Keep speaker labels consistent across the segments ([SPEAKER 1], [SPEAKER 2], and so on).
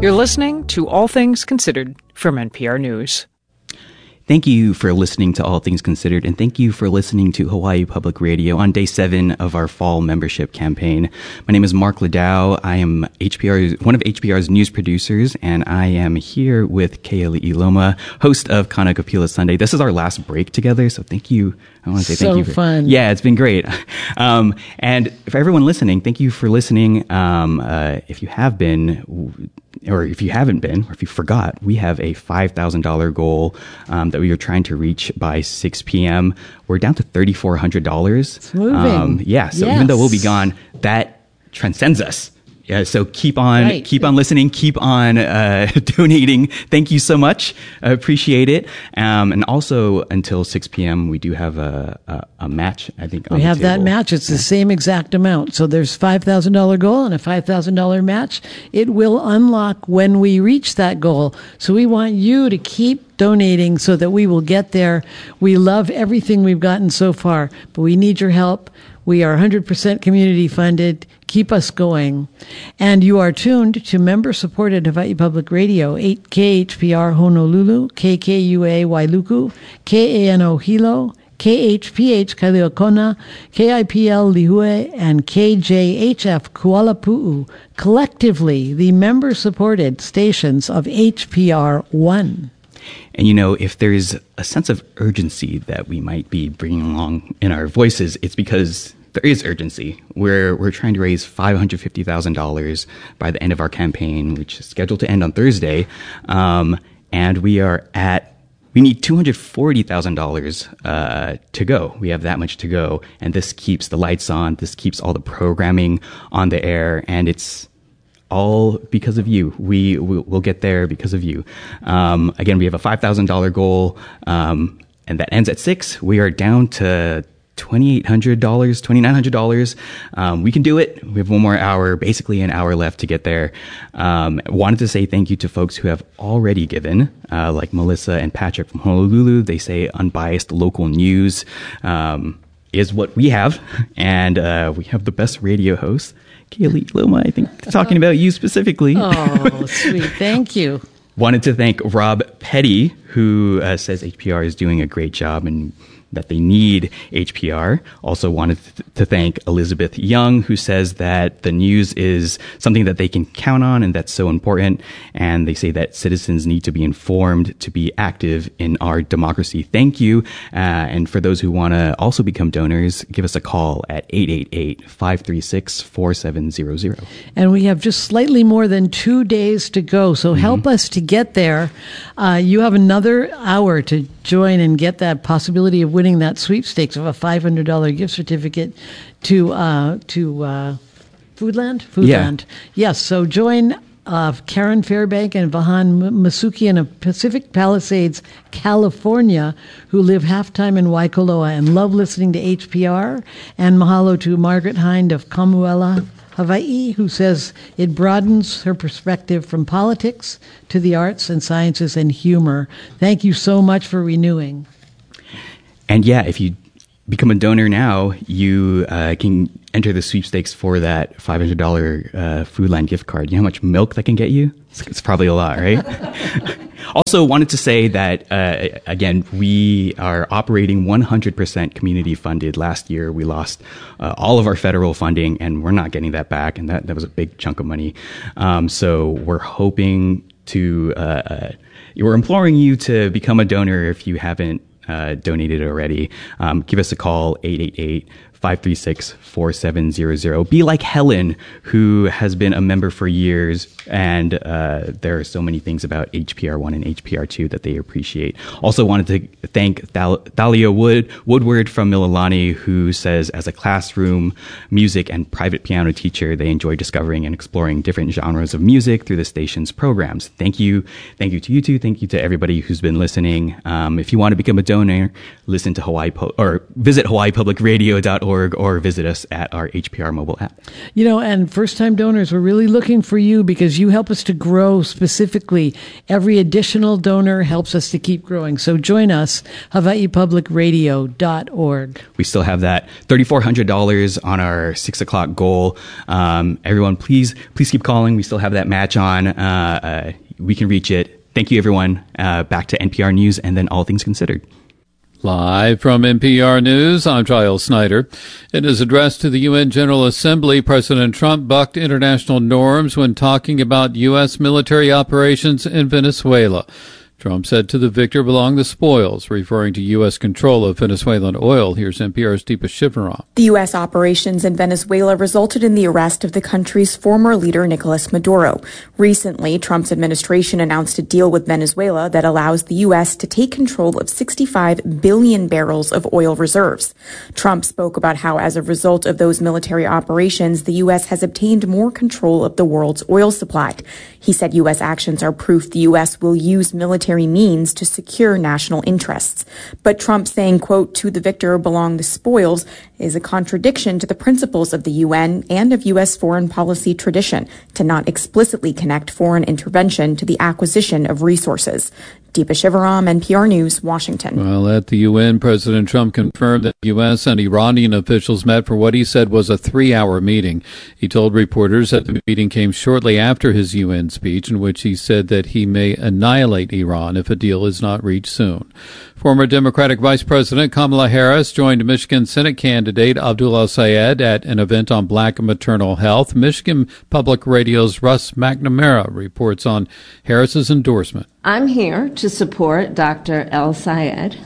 [SPEAKER 1] You're listening to All Things Considered from NPR News.
[SPEAKER 2] Thank you for listening to All Things Considered, and thank you for listening to Hawaii Public Radio on day 7 of our fall membership campaign. My name is Mark Ladau. I am one of HPR's news producers, and I am here with Ke'ali'i Loma, host of Kanakapila Sunday. This is our last break together, so thank you. I want to say thank you.
[SPEAKER 3] So fun.
[SPEAKER 2] Yeah, it's been great. And for everyone listening, thank you for listening. If you have been, or if you haven't been, or if you forgot, we have a $5,000 goal that we are trying to reach by 6 p.m. We're down to $3,400.
[SPEAKER 3] It's moving.
[SPEAKER 2] So even though we'll be gone, that transcends us. Yeah, so keep on listening, keep on donating. Thank you so much. I appreciate it. And also until 6 p.m. we do have a match, I think.
[SPEAKER 3] We have that match. It's the same exact amount. So there's $5,000 goal and a $5,000 match. It will unlock when we reach that goal. So we want you to keep donating so that we will get there. We love everything we've gotten so far, but we need your help. We are 100% community funded. Keep us going. And you are tuned to member-supported Hawaii Public Radio, 8KHPR Honolulu, KKUA Wailuku, KANO Hilo, KHPH Kailiakona, KIPL Lihue, and KJHF Kuala Pu'u, collectively the member-supported stations of HPR 1.
[SPEAKER 2] And, you know, if there's a sense of urgency that we might be bringing along in our voices, it's because there is urgency. We're trying to raise $550,000 by the end of our campaign, which is scheduled to end on Thursday. And we need $240,000 to go. We have that much to go. And this keeps the lights on. This keeps all the programming on the air. And it's all because of you. We'll get there because of you. Again, we have a $5,000 goal, and that ends at 6. We are down to $2,800, $2,900. We can do it. We have one more hour, basically an hour left to get there. Wanted to say thank you to folks who have already given, like Melissa and Patrick from Honolulu. They say unbiased local news is what we have, and we have the best radio host. Ke'ali'i Loma, I think, talking about you specifically.
[SPEAKER 3] Oh, sweet. Thank you.
[SPEAKER 2] Wanted to thank Rob Petty, who says HPR is doing a great job and that they need HPR. Also wanted to thank Elizabeth Young, who says that the news is something that they can count on and that's so important. And they say that citizens need to be informed to be active in our democracy. Thank you. And for those who want to also become donors, give us a call at 888-536-4700.
[SPEAKER 3] And we have just slightly more than 2 days to go. So help us to get there. You have another hour to join and get that possibility of winning that sweepstakes of a $500 gift certificate to Foodland?
[SPEAKER 2] Yeah.
[SPEAKER 3] Yes, so join Karen Fairbank and Vahan Masuki in Pacific Palisades, California, who live half-time in Waikoloa and love listening to HPR. And mahalo to Margaret Hind of Kamuela, Hawaii, who says it broadens her perspective from politics to the arts and sciences and humor. Thank you so much for renewing.
[SPEAKER 2] And yeah, if you become a donor now, you can enter the sweepstakes for that $500 Foodland gift card. You know how much milk that can get you? It's probably a lot, right? Also wanted to say that, again, we are operating 100% community funded. Last year, we lost all of our federal funding, and we're not getting that back. And that was a big chunk of money. So we're hoping to, we're imploring you to become a donor if you haven't donated already. Give us a call, 888-536-4700. Be like Helen, who has been a member for years, and there are so many things about HPR 1 and HPR 2 that they appreciate. Also wanted to thank Thalia Woodward from Mililani, who says, as a classroom music and private piano teacher, they enjoy discovering and exploring different genres of music through the station's programs. Thank you to you two. Thank you to everybody who's been listening. If you want to become a donor, listen to visit hawaiipublicradio.org npr.org or visit us at our HPR mobile app.
[SPEAKER 3] You know, and first-time donors, we're really looking for you because you help us to grow specifically. Every additional donor helps us to keep growing. So join us, HawaiiPublicRadio.org. We
[SPEAKER 2] still have that $3,400 on our 6 o'clock goal. Everyone, please keep calling. We still have that match on. We can reach it. Thank you, everyone. Back to NPR News and then All Things Considered.
[SPEAKER 4] Live from NPR News, I'm Giles Snyder. In his address to the UN General Assembly, President Trump bucked international norms when talking about U.S. military operations in Venezuela. Trump said to the victor belong the spoils, referring to U.S. control of Venezuelan oil. Here's NPR's Deepa Shivaram.
[SPEAKER 5] The U.S. operations in Venezuela resulted in the arrest of the country's former leader, Nicolas Maduro. Recently, Trump's administration announced a deal with Venezuela that allows the U.S. to take control of 65 billion barrels of oil reserves. Trump spoke about how, as a result of those military operations, the U.S. has obtained more control of the world's oil supply. He said U.S. actions are proof the U.S. will use military means to secure national interests. But Trump saying, quote, to the victor belong the spoils is a contradiction to the principles of the UN and of U.S. foreign policy tradition to not explicitly connect foreign intervention to the acquisition of resources. Deepa Shivaram, NPR News, Washington.
[SPEAKER 4] Well, at the UN, President Trump confirmed that U.S. and Iranian officials met for what he said was a 3-hour meeting. He told reporters that the meeting came shortly after his UN speech, in which he said that he may annihilate Iran if a deal is not reached soon. Former Democratic Vice President Kamala Harris joined Michigan Senate candidate Abdul El-Sayed at an event on black maternal health. Michigan Public Radio's Russ McNamara reports on Harris's endorsement.
[SPEAKER 6] I'm here to support Dr. El-Sayed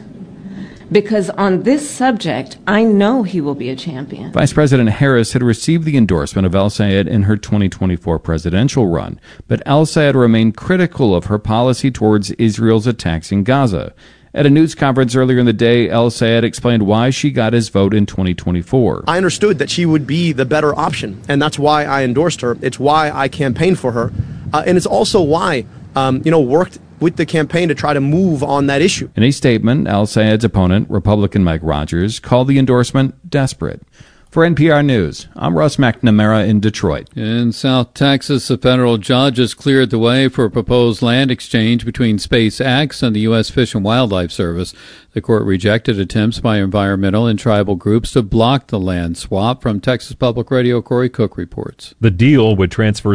[SPEAKER 6] because on this subject, I know he will be a champion.
[SPEAKER 7] Vice President Harris had received the endorsement of El-Sayed in her 2024 presidential run, but El-Sayed remained critical of her policy towards Israel's attacks in Gaza. At a news conference earlier in the day, El-Sayed explained why she got his vote in 2024.
[SPEAKER 8] I understood that she would be the better option, and that's why I endorsed her. It's why I campaigned for her, and it's also why worked with the campaign to try to move on that issue.
[SPEAKER 7] In a statement, El-Sayed's opponent, Republican Mike Rogers, called the endorsement desperate. For NPR News, I'm Russ McNamara in Detroit.
[SPEAKER 4] In South Texas, a federal judge has cleared the way for a proposed land exchange between SpaceX and the U.S. Fish and Wildlife Service. The court rejected attempts by environmental and tribal groups to block the land swap. From Texas Public Radio, Corey Cook reports.
[SPEAKER 9] The deal would transfer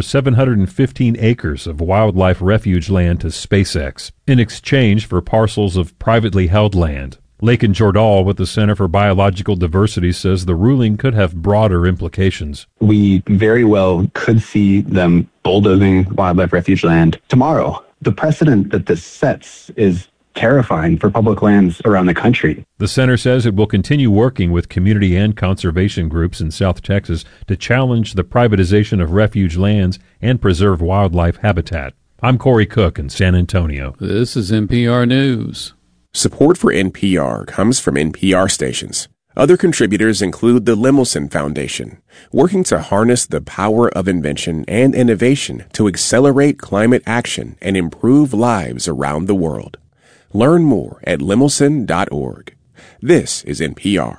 [SPEAKER 9] 715 acres of wildlife refuge land to SpaceX in exchange for parcels of privately held land. Lakin Jordahl with the Center for Biological Diversity says the ruling could have broader implications.
[SPEAKER 10] We very well could see them bulldozing wildlife refuge land tomorrow. The precedent that this sets is terrifying for public lands around the country.
[SPEAKER 9] The center says it will continue working with community and conservation groups in South Texas to challenge the privatization of refuge lands and preserve wildlife habitat. I'm Corey Cook in San Antonio.
[SPEAKER 4] This is NPR News.
[SPEAKER 11] Support for NPR comes from NPR stations. Other contributors include the Lemelson Foundation, working to harness the power of invention and innovation to accelerate climate action and improve lives around the world. Learn more at lemelson.org. This is NPR.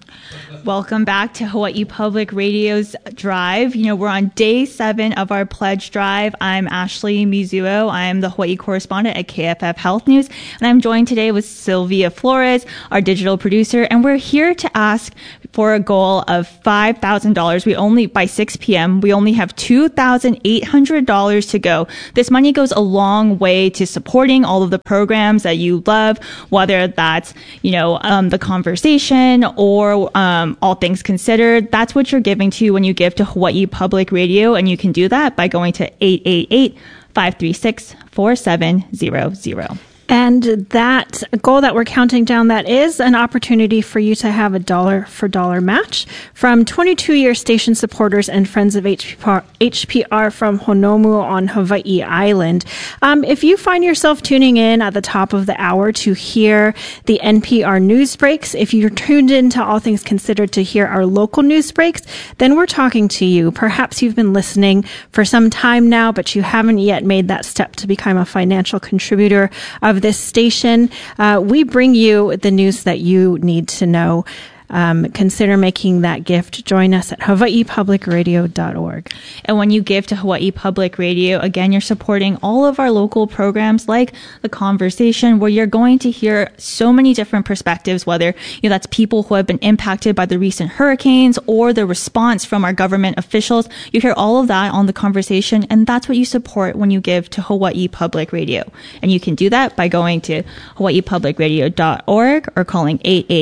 [SPEAKER 12] Welcome back to Hawaii Public Radio's Drive. We're on day 7 of our pledge drive. I'm Ashley Mizuo. I'm the Hawaii correspondent at KFF Health News, and I'm joined today with Sylvia Flores, our digital producer, and we're here to ask for a goal of $5,000. By 6 p.m., we only have $2,800 to go. This money goes a long way to supporting all of the programs that you love, whether that's, the conversation or All Things Considered. That's what you're giving to when you give to Hawaii Public Radio, and you can do that by going to 888-536-4700.
[SPEAKER 13] And that goal that we're counting down, that is an opportunity for you to have a dollar for dollar match from 22-year station supporters and friends of HPR from Honomu on Hawaii Island. If you find yourself tuning in at the top of the hour to hear the NPR news breaks, if you're tuned in to All Things Considered to hear our local news breaks, then we're talking to you. Perhaps you've been listening for some time now, but you haven't yet made that step to become a financial contributor of this station. We bring you the news that you need to know. consider making that gift. Join us at hawaiipublicradio.org.
[SPEAKER 12] And when you give to Hawaii Public Radio, again, you're supporting all of our local programs like The Conversation, where you're going to hear so many different perspectives, whether that's people who have been impacted by the recent hurricanes or the response from our government officials. You hear all of that on The Conversation, and that's what you support when you give to Hawaii Public Radio. And you can do that by going to hawaiipublicradio.org or calling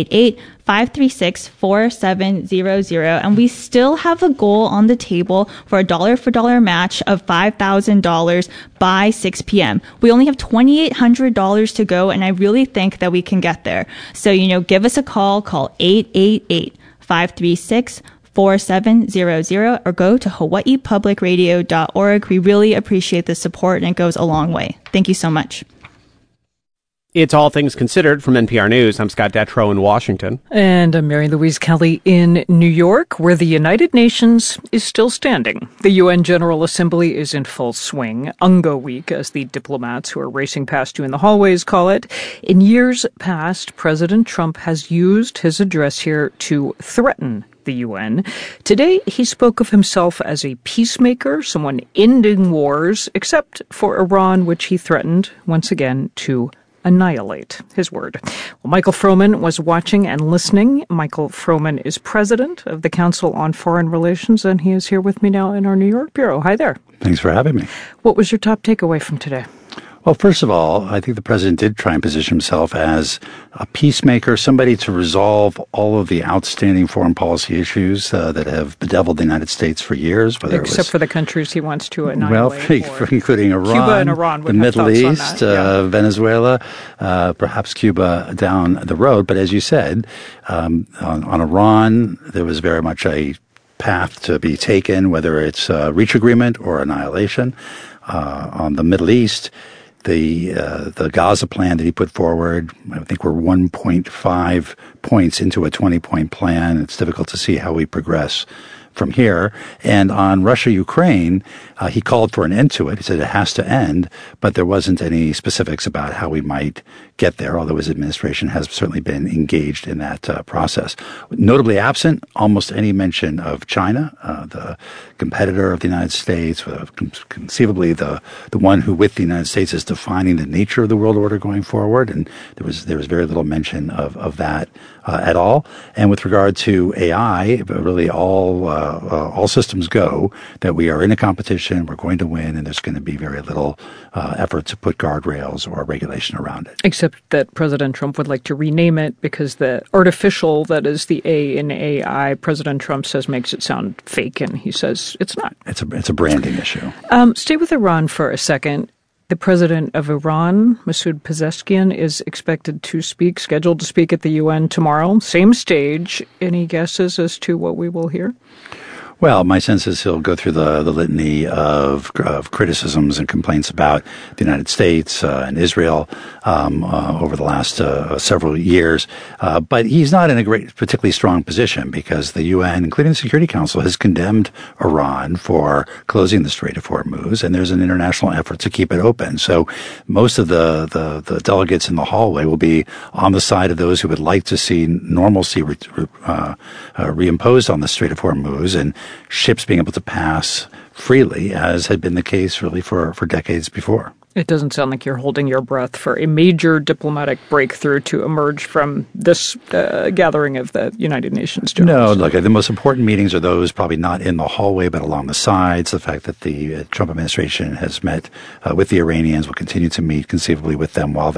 [SPEAKER 12] 888-536-4700. And we still have a goal on the table for a dollar for dollar match of $5,000 by 6 p.m. We only have $2,800 to go, and I really think that we can get there. So, give us a call 888-536-4700 or go to hawaiipublicradio.org. We really appreciate the support, and it goes a long way. Thank you so much.
[SPEAKER 14] It's All Things Considered from NPR News. I'm Scott Detrow in Washington.
[SPEAKER 1] And I'm Mary Louise Kelly in New York, where the United Nations is still standing. The UN General Assembly is in full swing. Ungo Week, as the diplomats who are racing past you in the hallways call it. In years past, President Trump has used his address here to threaten the UN. Today, he spoke of himself as a peacemaker, someone ending wars, except for Iran, which he threatened, once again, to annihilate. His word. Well, Michael Froman was watching and listening. Michael Froman is president of the Council on Foreign Relations, and he is here with me now in our New York bureau. Hi there.
[SPEAKER 15] Thanks for having me.
[SPEAKER 1] What was your top takeaway from today?
[SPEAKER 15] Well, first of all, I think the president did try and position himself as a peacemaker, somebody to resolve all of the outstanding foreign policy issues that have bedeviled the United States for years.
[SPEAKER 1] Except for the countries he wants to annihilate.
[SPEAKER 15] Well, including Iran,
[SPEAKER 1] Cuba and Iran,
[SPEAKER 15] the Middle East, Venezuela, perhaps Cuba down the road. But as you said, on Iran, there was very much a path to be taken, whether it's a reach agreement or annihilation. On the Middle East, the Gaza plan that he put forward, I think we're 1.5 points into a 20-point plan. It's difficult to see how we progress from here. And on Russia-Ukraine, he called for an end to it. He said it has to end, but there wasn't any specifics about how we might get there, although his administration has certainly been engaged in that process. Notably absent, almost any mention of China, the competitor of the United States, conceivably the one who with the United States is defining the nature of the world order going forward, and there was very little mention of that at all. And with regard to AI, really all systems go that we are in a competition, we're going to win, and there's going to be very little effort to put guardrails or regulation around it.
[SPEAKER 1] Except that President Trump would like to rename it because the artificial, that is the A in AI, President Trump says makes it sound fake, and he says it's not.
[SPEAKER 15] It's a branding issue.
[SPEAKER 1] Stay with Iran for a second. The president of Iran, Masoud Pezeshkian, is scheduled to speak at the UN tomorrow. Same stage. Any guesses as to what we will hear?
[SPEAKER 15] Well, my sense is he'll go through the litany of criticisms and complaints about the United States and Israel over the last several years. But he's not in a particularly strong position because the UN, including the Security Council, has condemned Iran for closing the Strait of Hormuz, and there's an international effort to keep it open. So most of the delegates in the hallway will be on the side of those who would like to see normalcy reimposed on the Strait of Hormuz and ships being able to pass freely, as had been the case really for decades before.
[SPEAKER 1] It doesn't sound like you're holding your breath for a major diplomatic breakthrough to emerge from this gathering of the United Nations generals.
[SPEAKER 15] No, look, the most important meetings are those probably not in the hallway but along the sides. The fact that the Trump administration has met with the Iranians, will continue to meet conceivably with them while